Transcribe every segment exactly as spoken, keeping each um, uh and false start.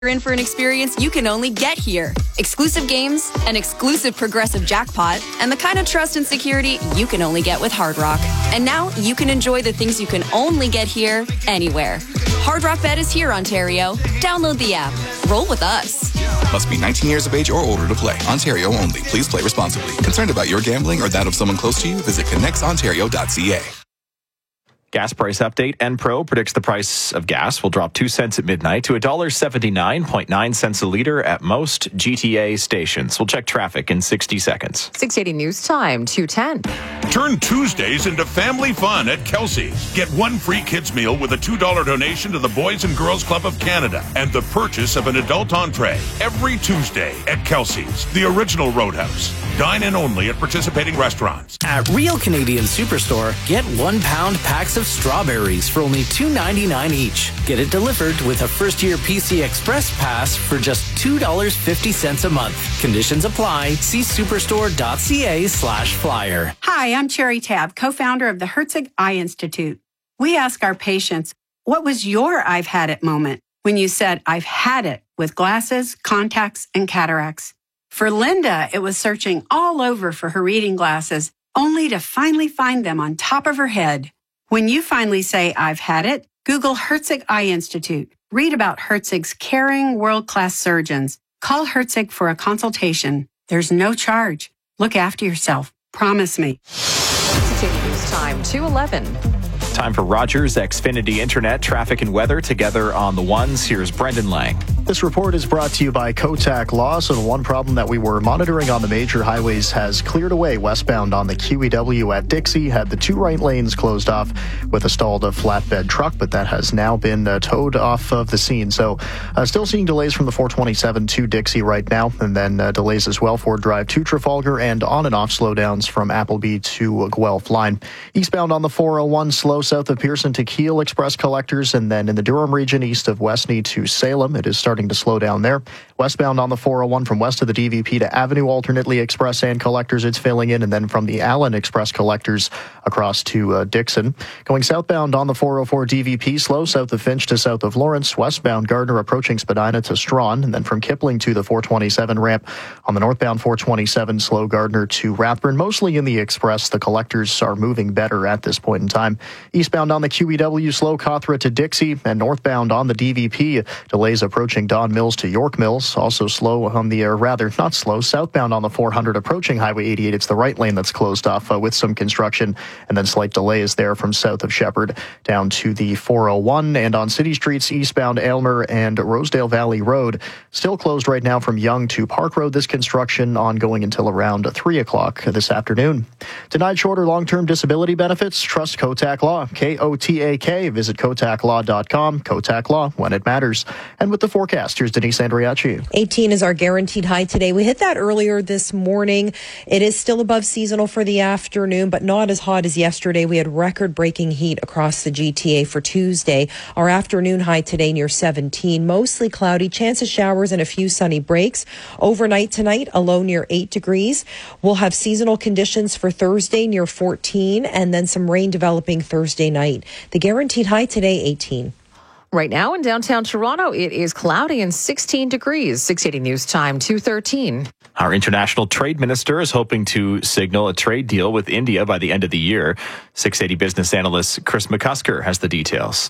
You're in for an experience you can only get here. Exclusive games, an exclusive Progressive jackpot, and the kind of trust and security you can only get with Hard Rock. And now you can enjoy the things you can only get here, anywhere. Hard Rock Bet is here, Ontario. Download the app. Roll with us. Must be nineteen years of age or older to play. Ontario only. Please play responsibly. Concerned about your gambling or that of someone close to you? Visit connects ontario dot c a. Gas price update. Enpro predicts the price of gas will drop two cents at midnight to one dollar seventy-nine point nine cents a liter at most G T A stations. We'll check traffic in sixty seconds. six eighty News Time, two ten. Turn Tuesdays into family fun at Kelsey. Get one free kids meal with a two dollar donation to the Boys and Girls Club of Canada and the purchase of an adult entree every Tuesday at Kelsey's, the original Roadhouse. Dine in only at participating restaurants. At Real Canadian Superstore, get one pound packs of strawberries for only two ninety-nine each. Get it delivered with a first-year P C Express pass for just two dollars and fifty cents a month. Conditions apply. See superstore dot c a slash flyer. Hi, I'm Cherry Tab, co-founder of the Herzig Eye Institute. We ask our patients, what was your I've had it moment when you said, I've had it with glasses, contacts, and cataracts? For Linda, it was searching all over for her reading glasses, only to finally find them on top of her head. When you finally say, I've had it, Google Herzig Eye Institute. Read about Herzig's caring, world-class surgeons. Call Herzig for a consultation. There's no charge. Look after yourself. Promise me. News Time, two eleven. Time for Rogers Xfinity Internet, traffic and weather together on the ones. Here's Brendan Lang. This report is brought to you by Kotak Law. So the one problem that we were monitoring on the major highways has cleared away. Westbound on the Q E W at Dixie had the two right lanes closed off with a stalled flatbed truck, but that has now been uh, towed off of the scene. So uh, still seeing delays from the four twenty-seven to Dixie right now, and then uh, delays as well Ford Drive to Trafalgar and on and off slowdowns from Appleby to Guelph line. Eastbound on the four oh one, slow south of Pearson to Kiel Express collectors, and then in the Durham region east of Westney to Salem, it is starting to slow down there. Westbound on the four oh one from west of the D V P to Avenue alternately Express and collectors, it's filling in, and then from the Allen Express collectors across to uh, Dixon. Going southbound on the four oh four D V P, slow south of Finch to south of Lawrence. Westbound Gardner approaching Spadina to Strawn, and then from Kipling to the four twenty-seven ramp. On the northbound four twenty-seven, slow Gardner to Rathburn, mostly in the Express. The collectors are moving better at this point in time. Eastbound on the Q E W, slow Cawthra to Dixie, and northbound on the D V P, delays approaching Don Mills to York Mills. Also slow on the, or rather not slow, southbound on the four hundred approaching Highway eighty-eight. It's the right lane that's closed off uh, with some construction, and then slight delays there from south of Shepherd down to the four oh one. And on city streets, eastbound Aylmer and Rosedale Valley Road, still closed right now from Yonge to Park Road. This construction ongoing until around three o'clock this afternoon. Denied short or long-term disability benefits? Trust Kotak Law. K O T A K. Visit kotak law dot com. Kotak Law, when it matters. And with the forecast, here's Denise Andriacci. eighteen is our guaranteed high today. We hit that earlier this morning. It is still above seasonal for the afternoon, but not as hot as yesterday. We had record-breaking heat across the G T A for Tuesday. Our afternoon high today near seventeen. Mostly cloudy, chance of showers and a few sunny breaks. Overnight tonight, a low near eight degrees. We'll have seasonal conditions for Thursday near fourteen, and then some rain developing Thursday night. The guaranteed high today, eighteen. Right now in downtown Toronto, it is cloudy and sixteen degrees. six eighty News Time, two thirteen. Our international trade minister is hoping to signal a trade deal with India by the end of the year. six eighty business analyst Chris McCusker has the details.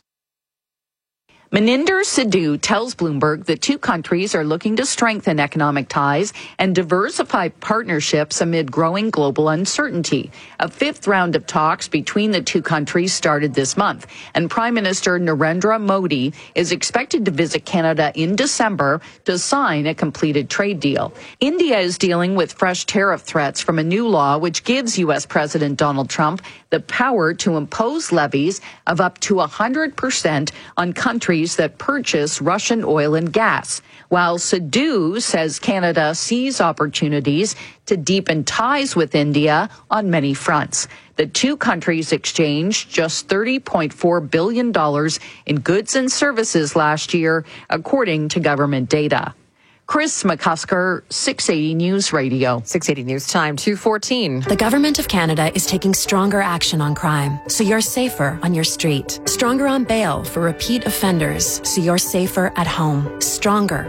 Maninder Sidhu tells Bloomberg that two countries are looking to strengthen economic ties and diversify partnerships amid growing global uncertainty. A fifth round of talks between the two countries started this month, and Prime Minister Narendra Modi is expected to visit Canada in December to sign a completed trade deal. India is dealing with fresh tariff threats from a new law which gives U S President Donald Trump the power to impose levies of up to one hundred percent on countries that purchase Russian oil and gas, while Sidhu says Canada sees opportunities to deepen ties with India on many fronts. The two countries exchanged just thirty point four billion dollars in goods and services last year, according to government data. Chris McCusker, six eighty News Radio. six eighty News Time, two fourteen. The Government of Canada is taking stronger action on crime, so you're safer on your street. Stronger on bail for repeat offenders, so you're safer at home. Stronger